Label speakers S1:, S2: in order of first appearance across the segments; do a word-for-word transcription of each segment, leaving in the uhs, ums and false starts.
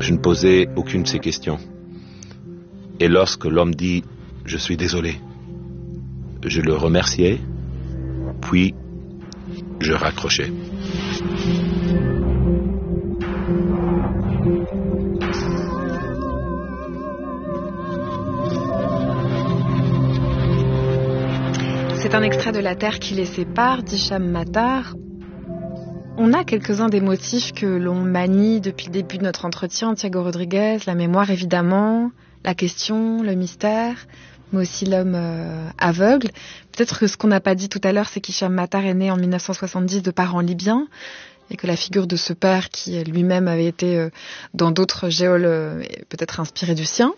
S1: je ne posais aucune de ces questions. Et lorsque l'homme dit « je suis désolé », je le remerciais, puis je raccrochais.
S2: C'est un extrait de La Terre qui les sépare d'Hicham Matar. On a quelques-uns des motifs que l'on manie depuis le début de notre entretien. Thiago Rodrigues, la mémoire évidemment, la question, le mystère, mais aussi l'homme euh, aveugle. Peut-être que ce qu'on n'a pas dit tout à l'heure, c'est qu'Hicham Matar est né en dix-neuf cent soixante-dix de parents libyens et que la figure de ce père, qui lui-même avait été euh, dans d'autres geôles, euh, peut-être inspiré du sien.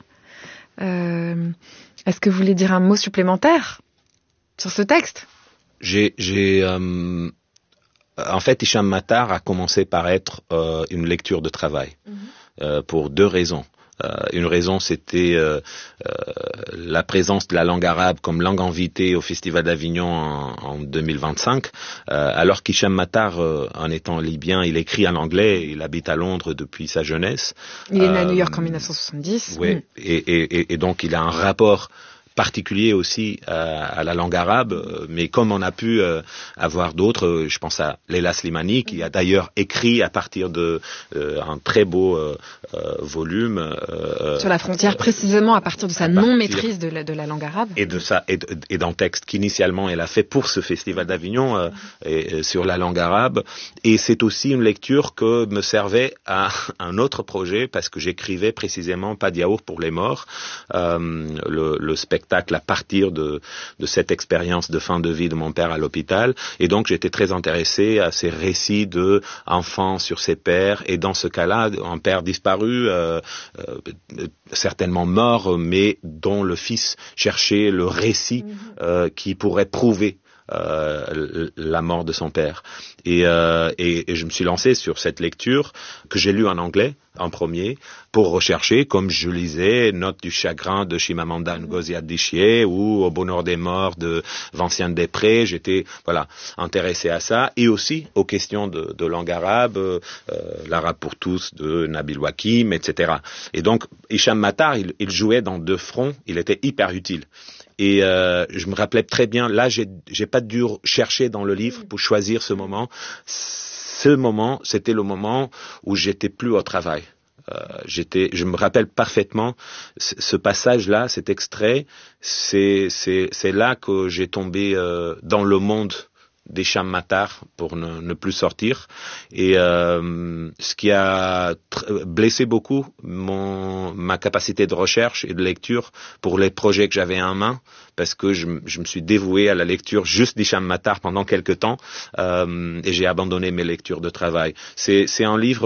S2: Euh, est-ce que vous voulez dire un mot supplémentaire sur ce texte?
S1: J'ai... j'ai euh... En fait, Hicham Matar a commencé par être euh, une lecture de travail, mmh. euh, pour deux raisons. Euh, une raison, c'était euh, euh, la présence de la langue arabe comme langue invitée au Festival d'Avignon en, en deux mille vingt-cinq, euh, alors qu'Hicham Matar, euh, en étant libyen, il écrit en anglais, il habite à Londres depuis sa jeunesse.
S2: Il est né à New York en dix-neuf cent soixante-dix.
S1: Oui,
S2: mmh.
S1: et, et, et donc il a un rapport particulier aussi à, à la langue arabe, mais comme on a pu euh, avoir d'autres, je pense à Leila Slimani, qui a d'ailleurs écrit à partir de euh, un très beau euh, euh, volume
S2: euh, sur la frontière, euh, précisément à partir de sa non-maîtrise de la, de la langue arabe
S1: et de ça et, et d'un texte qu'initialement elle a fait pour ce Festival d'Avignon euh, et, et sur la langue arabe. Et c'est aussi une lecture que me servait à un autre projet, parce que j'écrivais précisément Pas de yaourt pour les morts, euh, le, le spectacle à partir de, de cette expérience de fin de vie de mon père à l'hôpital. Et donc, j'étais très intéressé à ces récits de enfants sur ses pères. Et dans ce cas-là, un père disparu, euh, euh, certainement mort, mais dont le fils cherchait le récit euh, qui pourrait prouver Euh, la mort de son père. Et, euh, et, et je me suis lancé sur cette lecture que j'ai lue en anglais en premier pour rechercher, comme je lisais Notes du chagrin de Chimamanda Ngozi Adichie ou Au bonheur des morts de Vinciane Després. J'étais voilà intéressé à ça, et aussi aux questions de, de langue arabe, euh, l'arabe pour tous de Nabil Wakim, et cetera. Et donc Hicham Matar, il, il jouait dans deux fronts, il était hyper utile. Et euh, je me rappelais très bien, là j'ai, j'ai pas dû chercher dans le livre pour choisir ce moment. Ce moment, c'était le moment où j'étais plus au travail. Euh, j'étais, je me rappelle parfaitement ce, ce passage-là, cet extrait. C'est, c'est, c'est là que j'ai tombé euh, dans le monde d'Hicham Matar pour ne, ne plus sortir, et euh, ce qui a tr- blessé beaucoup mon ma capacité de recherche et de lecture pour les projets que j'avais en main, parce que je, je me suis dévoué à la lecture juste d'Hicham Matar pendant quelque temps, euh, et j'ai abandonné mes lectures de travail. C'est c'est un livre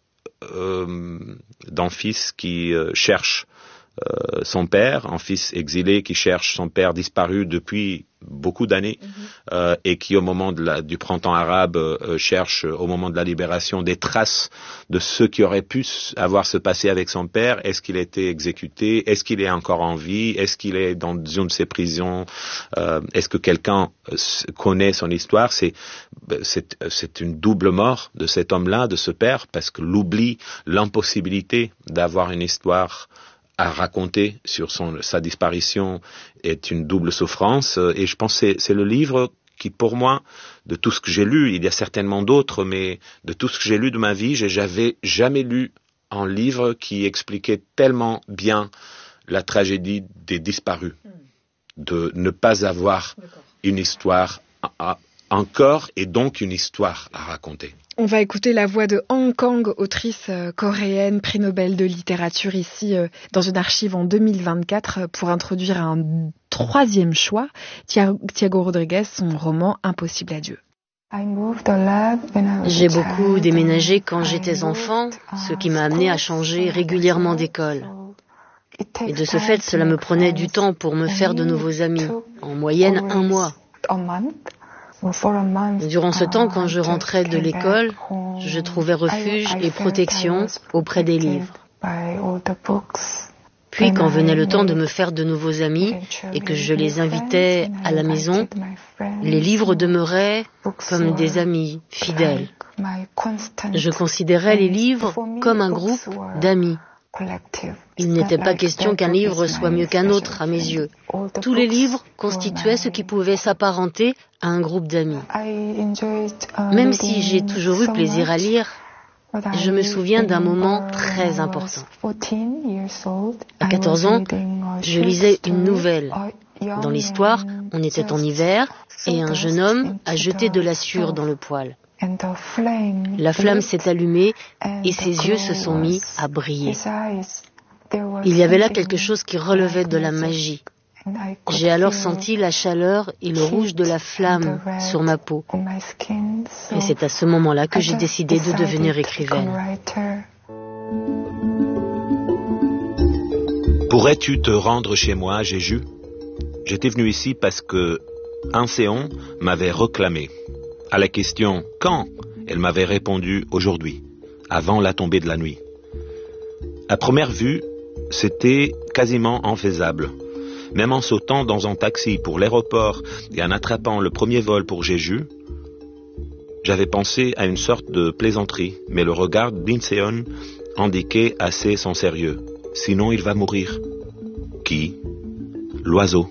S1: euh, d'un fils qui euh, cherche euh, son père, un fils exilé qui cherche son père disparu depuis beaucoup d'années, mm-hmm. euh, et qui au moment de la, du printemps arabe euh, cherche au moment de la libération des traces de ce qui aurait pu avoir se passer avec son père. Est-ce qu'il a été exécuté? Est-ce qu'il est encore en vie? Est-ce qu'il est dans une de ces prisons? euh, Est-ce que quelqu'un euh, connaît son histoire? C'est, c'est, c'est une double mort de cet homme-là, de ce père, parce que l'oubli, l'impossibilité d'avoir une histoire à raconter sur son, sa disparition est une double souffrance. Et je pense que c'est, c'est le livre qui, pour moi, de tout ce que j'ai lu, il y a certainement d'autres, mais de tout ce que j'ai lu de ma vie, j'ai j'avais jamais lu un livre qui expliquait tellement bien la tragédie des disparus, de ne pas avoir D'accord. une histoire à, à, encore, et donc une histoire à raconter.
S2: On va écouter la voix de Han Kang, autrice euh, coréenne, prix Nobel de littérature, ici euh, dans une archive en deux mille vingt-quatre, euh, pour introduire un troisième choix, Thiago Rodrigues, son roman Impossible à Dieu.
S3: J'ai beaucoup déménagé quand j'étais enfant, ce qui m'a amené à changer régulièrement d'école. Et de ce fait, cela me prenait du temps pour me faire de nouveaux amis, en moyenne un mois. Durant ce temps, quand je rentrais de l'école, je trouvais refuge et protection auprès des livres. Puis, quand venait le temps de me faire de nouveaux amis et que je les invitais à la maison, les livres demeuraient comme des amis fidèles. Je considérais les livres comme un groupe d'amis. Il n'était pas question qu'un livre soit mieux qu'un autre à mes yeux. Tous les livres constituaient ce qui pouvait s'apparenter à un groupe d'amis. Même si j'ai toujours eu plaisir à lire, je me souviens d'un moment très important. À quatorze ans, je lisais une nouvelle. Dans l'histoire, on était en hiver et un jeune homme a jeté de la sueur dans le poêle. La flamme s'est allumée et ses yeux se sont mis à briller. Il y avait là quelque chose qui relevait de la magie. J'ai alors senti la chaleur et le rouge de la flamme sur ma peau. Et c'est à ce moment-là que j'ai décidé de devenir écrivaine.
S1: Pourrais-tu te rendre chez moi, Jéju? J'étais venu ici parce que Anséon m'avait réclamé. À la question « Quand ?», elle m'avait répondu « Aujourd'hui, avant la tombée de la nuit ». À première vue, c'était quasiment infaisable. Même en sautant dans un taxi pour l'aéroport et en attrapant le premier vol pour Jeju, j'avais pensé à une sorte de plaisanterie, mais le regard d'Inseon indiquait assez son sérieux. Sinon, il va mourir. Qui? L'oiseau.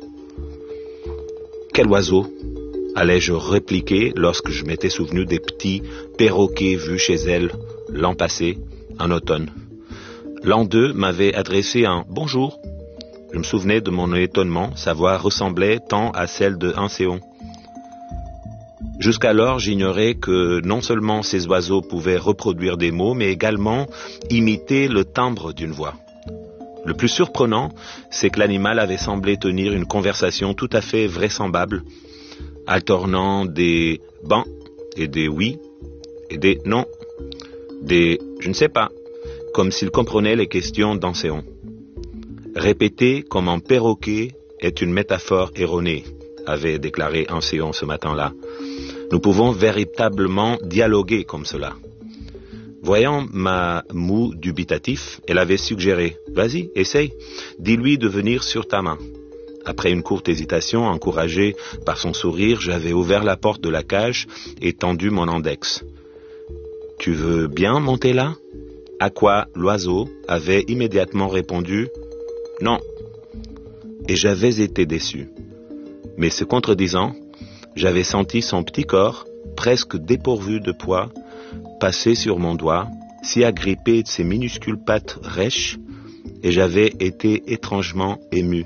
S1: Quel oiseau? Allais-je répliquer lorsque je m'étais souvenu des petits perroquets vus chez elle l'an passé, en automne. L'un d'eux m'avait adressé un « bonjour ». Je me souvenais de mon étonnement, sa voix ressemblait tant à celle de Anséon. Jusqu'alors, j'ignorais que non seulement ces oiseaux pouvaient reproduire des mots, mais également imiter le timbre d'une voix. Le plus surprenant, c'est que l'animal avait semblé tenir une conversation tout à fait vraisemblable, alternant des « ben » et des « oui » et des « non », des « je ne sais pas », comme s'il comprenait les questions d'Anséon. Répéter comme un perroquet est une métaphore erronée, avait déclaré Anséon ce matin-là. Nous pouvons véritablement dialoguer comme cela. Voyant ma moue dubitatif, elle avait suggéré « Vas-y, essaye, dis-lui de venir sur ta main ». Après une courte hésitation, encouragé par son sourire, j'avais ouvert la porte de la cage et tendu mon index. « Tu veux bien monter là ?» À quoi l'oiseau avait immédiatement répondu « Non ». Et j'avais été déçu. Mais se contredisant, j'avais senti son petit corps, presque dépourvu de poids, passer sur mon doigt, s'y agripper de ses minuscules pattes rêches, et j'avais été étrangement ému.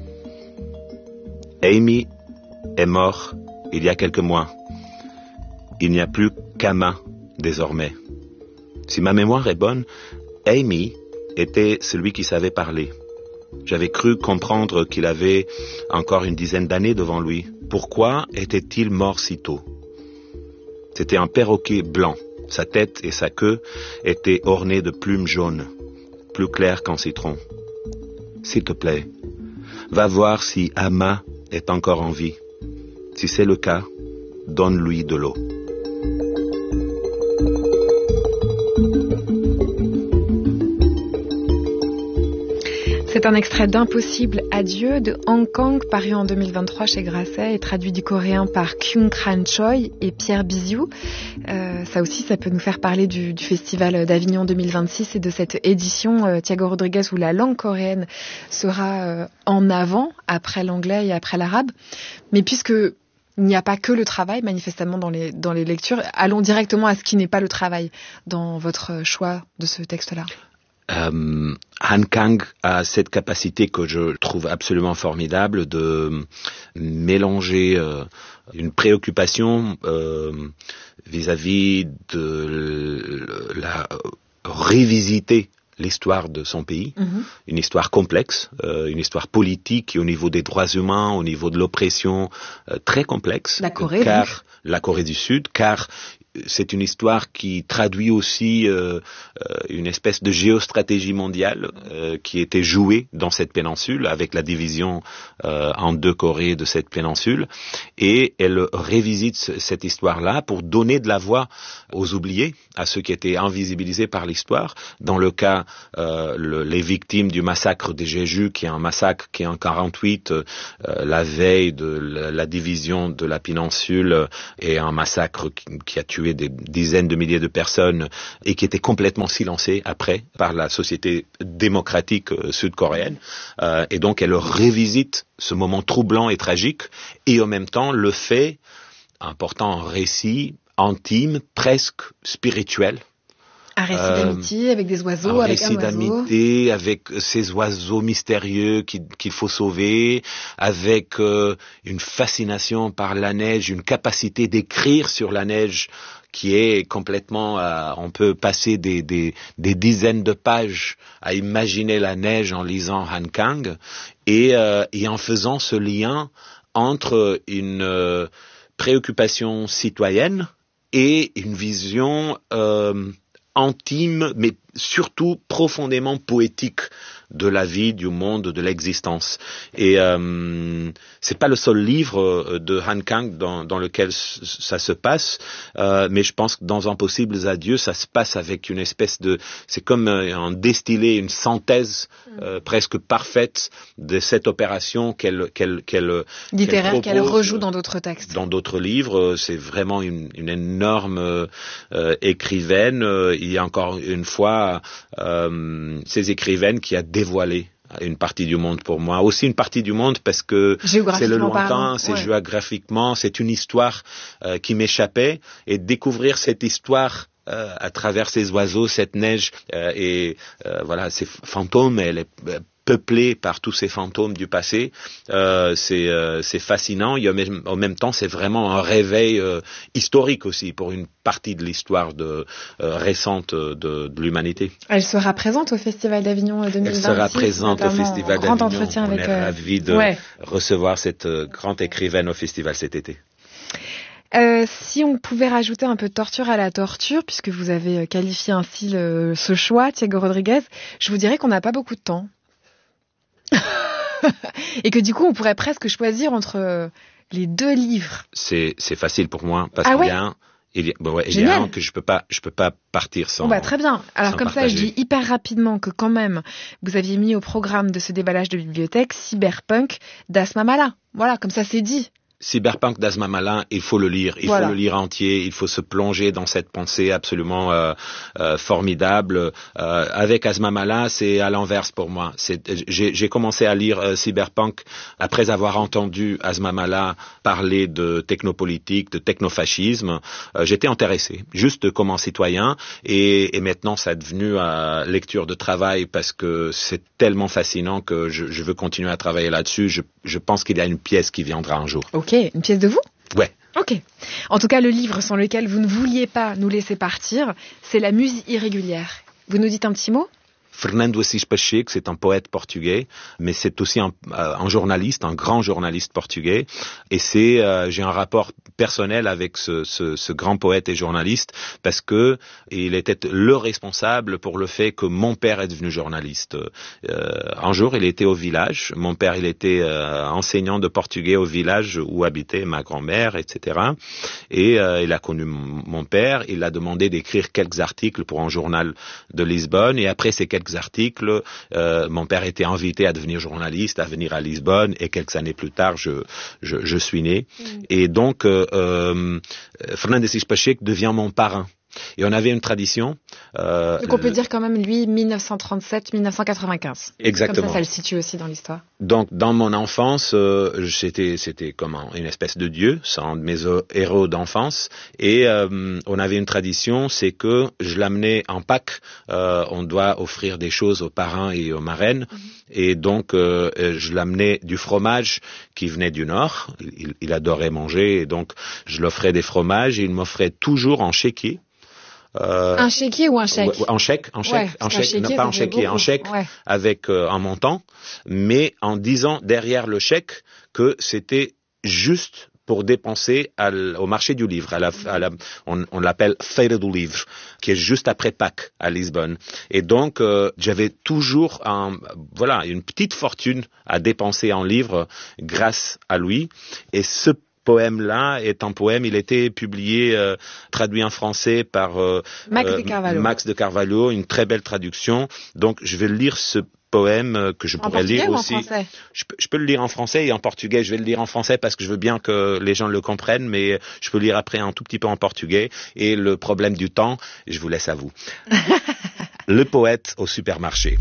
S1: Amy est mort il y a quelques mois. Il n'y a plus qu'Ama désormais. Si ma mémoire est bonne, Amy était celui qui savait parler. J'avais cru comprendre qu'il avait encore une dizaine d'années devant lui. Pourquoi était-il mort si tôt? C'était un perroquet blanc. Sa tête et sa queue étaient ornées de plumes jaunes, plus claires qu'en citron. S'il te plaît, va voir si Ama est encore en vie. Si c'est le cas, donne-lui de l'eau.
S2: C'est un extrait d'Impossible Adieu de Hong Kong, paru en deux mille vingt-trois chez Grasset et traduit du coréen par Kyung Kran Choi et Pierre Biziou. Euh, ça aussi, ça peut nous faire parler du, du Festival d'Avignon deux mille vingt-six et de cette édition euh, Thiago Rodriguez où la langue coréenne sera euh, en avant, après l'anglais et après l'arabe. Mais puisque il n'y a pas que le travail, manifestement, dans les, dans les lectures, allons directement à ce qui n'est pas le travail dans votre choix de ce texte-là.
S1: Euh, Han Kang a cette capacité que je trouve absolument formidable de mélanger euh, une préoccupation euh, vis-à-vis de la revisiter l'histoire de son pays, mmh. une histoire complexe, euh, une histoire politique et au niveau des droits humains, au niveau de l'oppression, euh, très complexe.
S2: La Corée,
S1: car
S2: donc.
S1: La Corée du Sud, car c'est une histoire qui traduit aussi euh, euh, une espèce de géostratégie mondiale euh, qui était jouée dans cette péninsule avec la division euh, en deux Corées de cette péninsule, et elle révisite c- cette histoire-là pour donner de la voix aux oubliés, à ceux qui étaient invisibilisés par l'histoire. Dans le cas, euh, le, les victimes du massacre des Jeju, qui est un massacre qui en quarante-huit, euh, la veille de la, la division de la péninsule, et un massacre qui, qui a tué des dizaines de milliers de personnes et qui était complètement silencé après par la société démocratique euh, sud-coréenne. Euh, et donc elle revisite ce moment troublant et tragique, et en même temps le fait un portant un récit intime, presque spirituel.
S2: Un récit
S1: Euh,
S2: d'amitié avec des oiseaux,
S1: un
S2: avec
S1: récit
S2: un oiseau.
S1: d'amitié, avec ces oiseaux mystérieux qui, qu'il faut sauver, avec euh, une fascination par la neige, une capacité d'écrire sur la neige qui est complètement... Euh, on peut passer des, des, des dizaines de pages à imaginer la neige en lisant Han Kang, et, euh, et en faisant ce lien entre une euh, préoccupation citoyenne et une vision... Euh, intime, mais surtout profondément poétique de la vie, du monde, de l'existence. Et euh, c'est pas le seul livre de Han Kang dans, dans lequel ça se passe, euh, mais je pense que dans Impossibles Adieux, ça se passe avec une espèce de... C'est comme un distillé, une synthèse euh, presque parfaite de cette opération qu'elle... qu'elle, qu'elle
S2: littéraire,
S1: qu'elle,
S2: qu'elle rejoue dans d'autres textes.
S1: Dans d'autres livres. C'est vraiment une, une énorme euh, écrivaine. Il y a encore une fois euh, ces écrivaines qui a dévoilé une partie du monde pour moi. Aussi une partie du monde parce que c'est le lointain, c'est ouais. géographiquement, c'est une histoire euh, qui m'échappait, et découvrir cette histoire euh, à travers ces oiseaux, cette neige euh, et euh, voilà, ces fantômes, elle est peuplée par tous ces fantômes du passé, euh, c'est, euh, c'est fascinant. Il y a même, en même temps, c'est vraiment un réveil euh, historique aussi pour une partie de l'histoire de, euh, récente de, de l'humanité.
S2: Elle sera présente au Festival d'Avignon deux mille vingt-six.
S1: Elle sera présente au Festival
S2: grand
S1: d'Avignon.
S2: Entretien
S1: On
S2: avec,
S1: est
S2: euh...
S1: ravis de ouais. recevoir cette euh, grande écrivaine au festival cet été.
S2: Euh, si on pouvait rajouter un peu de torture à la torture, puisque vous avez qualifié ainsi le, ce choix, Thiago Rodriguez, je vous dirais qu'on n'a pas beaucoup de temps. Et que du coup, on pourrait presque choisir entre les deux livres.
S1: C'est, c'est facile pour moi, parce
S2: ah
S1: qu'il
S2: ouais
S1: y a un, il y a, bah ouais, il y a un que je peux pas, je peux pas partir sans.
S2: Bon bah très bien. Alors comme
S1: partager.
S2: ça, je dis hyper rapidement que quand même, vous aviez mis au programme de ce déballage de bibliothèque Cyberpunk d'Asma Mala. Voilà, comme ça c'est dit.
S1: Cyberpunk d'Asma Mala, il faut le lire, il
S2: voilà.
S1: faut le lire entier, il faut se plonger dans cette pensée absolument euh, euh, formidable. Euh, avec Asma Mala, c'est à l'inverse pour moi. C'est, j'ai, j'ai commencé à lire euh, Cyberpunk après avoir entendu Asma Mala parler de technopolitique, de technofascisme. Euh, j'étais intéressé, juste comme un citoyen, et, et maintenant ça est devenu euh, lecture de travail parce que c'est tellement fascinant que je, je veux continuer à travailler là-dessus. Je, je pense qu'il y a une pièce qui viendra un jour.
S2: Ok, une pièce de vous ?
S1: Ouais.
S2: Ok. En tout cas, le livre sans lequel vous ne vouliez pas nous laisser partir, c'est La Muse irrégulière. Vous nous dites un petit mot ?
S1: Fernando Assis Pacheco, c'est un poète portugais, mais c'est aussi un, un journaliste, un grand journaliste portugais. Et c'est, euh, j'ai un rapport personnel avec ce, ce, ce grand poète et journaliste parce que il était le responsable pour le fait que mon père est devenu journaliste. Euh, un jour, il était au village. Mon père, il était euh, enseignant de portugais au village où habitait ma grand-mère, et cetera. Et euh, il a connu mon père. Il a demandé d'écrire quelques articles pour un journal de Lisbonne. Et après ces quelques articles, euh, mon père était invité à devenir journaliste, à venir à Lisbonne, et quelques années plus tard, je, je, je suis né. Mmh. Et donc, euh, euh, Fernando Assis Pacheco devient mon parrain. Et on avait une tradition.
S2: Euh, Donc on peut le... dire quand même, lui, dix-neuf cent trente-sept à dix-neuf cent quatre-vingt-quinze.
S1: Exactement.
S2: Comme ça, ça le situe aussi dans l'histoire.
S1: Donc, dans mon enfance, euh, c'était, c'était comme un, une espèce de dieu, c'est un de mes héros d'enfance. Et euh, on avait une tradition, c'est que je l'amenais en Pâques. Euh, on doit offrir des choses aux parrains et aux marraines. Mm-hmm. Et donc, euh, je l'amenais du fromage qui venait du Nord. Il, il adorait manger. Et donc, je l'offrais des fromages et il m'offrait toujours en chéquier.
S2: Euh, un chéquier ou un chèque?
S1: En chèque, en chèque,
S2: ouais,
S1: en chèque,
S2: chéquier,
S1: non pas en chéquier, en chèque
S2: ouais.
S1: avec euh, un montant, mais en disant derrière le chèque que c'était juste pour dépenser à l- au marché du livre. À la, à la, on, on l'appelle Feira do Livre, qui est juste après Pâques à Lisbonne. Et donc, euh, j'avais toujours un, voilà, une petite fortune à dépenser en livres grâce à lui. Et ce poème-là est un poème, il a été publié, euh, traduit en français par euh,
S2: Max
S1: euh,
S2: de Carvalho.
S1: Max de Carvalho, une très belle traduction. Donc, je vais lire ce poème que je
S2: En
S1: pourrais
S2: portugais
S1: lire
S2: ou en
S1: aussi.
S2: français?
S1: Je peux, je peux le lire en français et en portugais. Je vais le lire en français parce que je veux bien que les gens le comprennent, mais je peux lire après un tout petit peu en portugais. Et le problème du temps, je vous laisse à vous. Le poète au supermarché.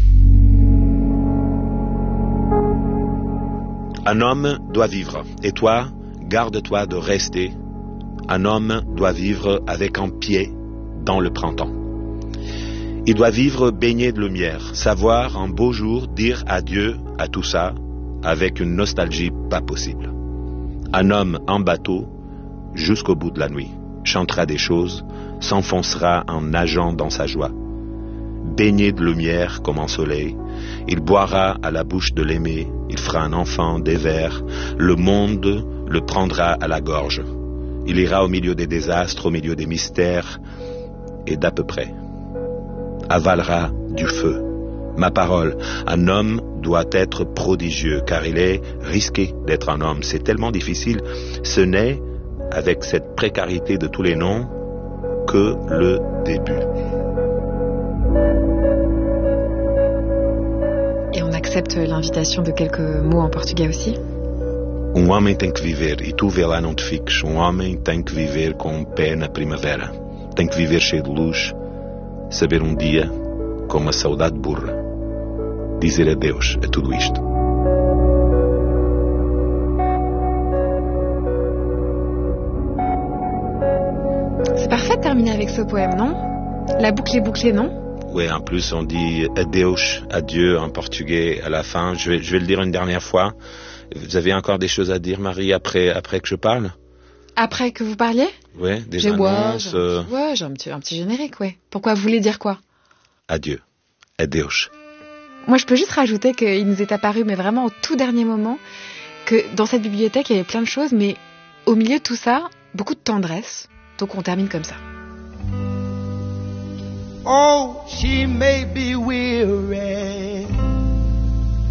S1: Un homme doit vivre, et toi, garde-toi de rester. Un homme doit vivre avec un pied dans le printemps. Il doit vivre baigné de lumière, savoir un beau jour dire adieu à tout ça avec une nostalgie pas possible. Un homme en bateau, jusqu'au bout de la nuit, chantera des choses, s'enfoncera en nageant dans sa joie. Baigné de lumière comme un soleil, il boira à la bouche de l'aimé, il fera un enfant des vers, le monde le prendra à la gorge. Il ira au milieu des désastres, au milieu des mystères, et d'à peu près avalera du feu. Ma parole, un homme doit être prodigieux, car il est risqué d'être un homme. C'est tellement difficile. Ce n'est, avec cette précarité de tous les noms, que le début.
S2: Et on accepte l'invitation de quelques mots en portugais aussi.
S1: Um homem tem que viver, e tu vê lá não te fiques. Um homem tem que viver com um pé na primavera. Tem que viver cheio de luz, saber um dia, com uma saudade burra, dizer adeus a tudo isto.
S2: C'est parfait de terminer avec ce poème, non? La boucle est bouclée, non?
S1: Oui, en plus on dit adeus, adieu en portugais à la fin. Je vais, je vais le dire une dernière fois. Vous avez encore des choses à dire, Marie, après, après que je parle?
S2: Après que vous parliez?
S1: Oui, des
S2: J'ai
S1: annonces.
S2: ouais,
S1: euh,
S2: j'ai, ouais, j'ai un petit, un petit générique, ouais. Pourquoi, vous voulez dire quoi?
S1: Adieu, adeus.
S2: Moi, je peux juste rajouter qu'il nous est apparu, mais vraiment au tout dernier moment, que dans cette bibliothèque, il y avait plein de choses, mais au milieu de tout ça, beaucoup de tendresse. Donc on termine comme ça.
S4: Oh, she may be weary